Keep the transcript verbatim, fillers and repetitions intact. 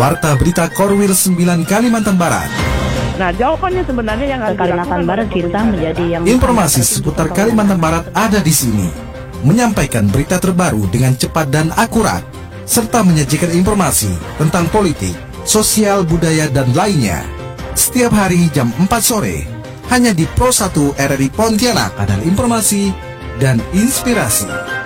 Warta Berita Korwil sembilan Kalimantan Barat. Nah, jawabannya sebenarnya yang harus Kalimantan Barat kita menjadi yang Informasi seputar Kalimantan Barat ada di sini. Menyampaikan berita terbaru dengan cepat dan akurat, serta menyajikan informasi tentang politik, sosial, budaya, dan lainnya. Setiap hari jam empat sore, hanya di Pro satu R R I Pontianak. Ada informasi dan inspirasi.